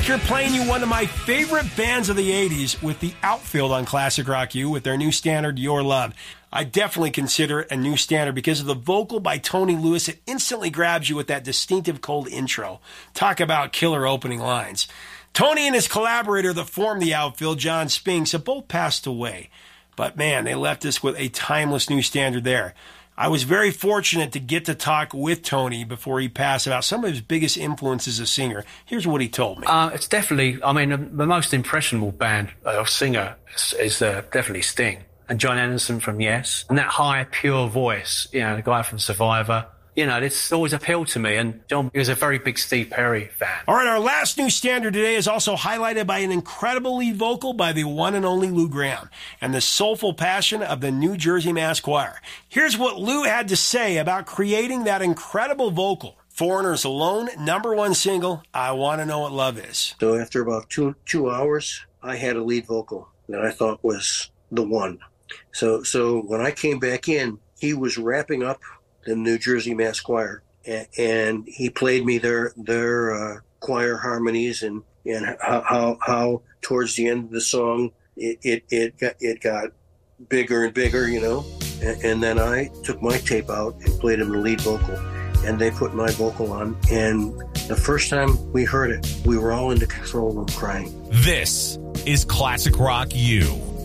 here playing you one of my favorite bands of the 80s with the Outfield on Classic Rock U with their new standard, Your Love. I definitely consider it a new standard because of the vocal by Tony Lewis. It instantly grabs you with that distinctive cold intro. Talk about killer opening lines. Tony and his collaborator that formed the Outfield, John Spinks, have both passed away. But man, they left us with a timeless new standard there. I was very fortunate to get to talk with Tony before he passed about some of his biggest influences as a singer. Here's what he told me. It's definitely, the most impressionable band or singer is definitely Sting and John Anderson from Yes. And that high, pure voice, the guy from Survivor. It's always appealed to me, and John was a very big Steve Perry fan. All right, our last new standard today is also highlighted by an incredible lead vocal by the one and only Lou Gramm and the soulful passion of the New Jersey Mass Choir. Here's what Lou had to say about creating that incredible vocal. Foreigner's Alone, #1 single, I Want to Know What Love Is. So after about two hours, I had a lead vocal that I thought was the one. So when I came back in, he was wrapping up the New Jersey Mass Choir, and he played me their choir harmonies and how towards the end of the song it got bigger and bigger, and then I took my tape out and played him the lead vocal, and they put my vocal on, and the first time we heard it, we were all in the control room crying. This is Classic Rock U.